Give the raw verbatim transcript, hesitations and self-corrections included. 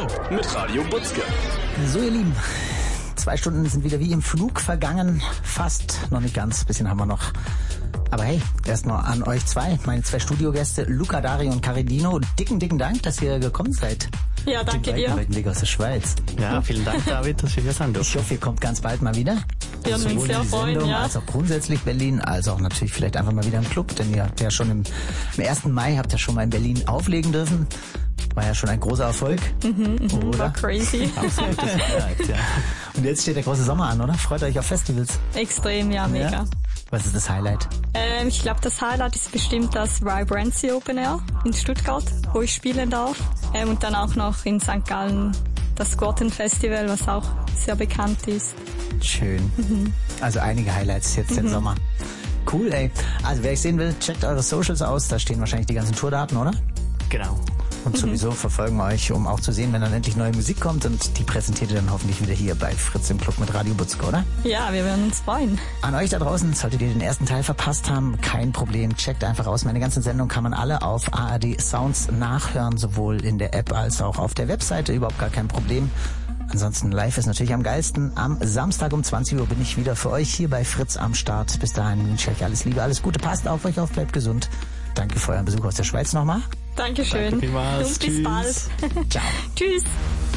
mit Radio Butzke. So, ihr Lieben, zwei Stunden sind wieder wie im Flug vergangen. Fast, noch nicht ganz, bisschen haben wir noch. Aber hey, erstmal an euch zwei, meine zwei Studiogäste, Luca, Dario und Caridino. Dicken, dicken Dank, dass ihr gekommen seid. Ja, danke dir. Den Weg aus der Schweiz. Ja, vielen Dank, David, dass wir hier sind. Ich hoffe, ihr kommt ganz bald mal wieder. Wir würden uns sehr freuen, ja. Als auch grundsätzlich Berlin, als auch natürlich vielleicht einfach mal wieder im Club, denn ihr habt ja schon im, im ersten Mai habt ihr schon mal in Berlin auflegen dürfen. War ja schon ein großer Erfolg. Mhm, mhm, oder? War crazy. Absolut, das Highlight, ja. Und jetzt steht der große Sommer an, oder? Freut euch auf Festivals. Extrem, ja, mega. Ja? Was ist das Highlight? Ähm, ich glaube, das Highlight ist bestimmt das Vibrancy Open Air in Stuttgart, wo ich spielen darf. Ähm, und dann auch noch in Sankt Gallen das Squatten Festival, was auch sehr bekannt ist. Schön. Mhm. Also einige Highlights jetzt mhm. im Sommer. Cool, ey. Also wer ich sehen will, checkt eure Socials aus. Da stehen wahrscheinlich die ganzen Tourdaten, oder? Genau. Und sowieso verfolgen wir euch, um auch zu sehen, wenn dann endlich neue Musik kommt. Und die präsentiert ihr dann hoffentlich wieder hier bei Fritz im Club mit Radio Butzke, oder? Ja, wir werden uns freuen. An euch da draußen, solltet ihr den ersten Teil verpasst haben, kein Problem. Checkt einfach aus. Meine ganzen Sendungen kann man alle auf A R D Sounds nachhören, sowohl in der App als auch auf der Webseite. Überhaupt gar kein Problem. Ansonsten live ist natürlich am geilsten. Am Samstag um zwanzig Uhr bin ich wieder für euch hier bei Fritz am Start. Bis dahin wünsche ich euch alles Liebe, alles Gute. Passt auf euch auf, bleibt gesund. Danke für euren Besuch aus der Schweiz nochmal. Dankeschön. Danke vielmals. Und bis Tschüss. bald. Ciao. Tschüss.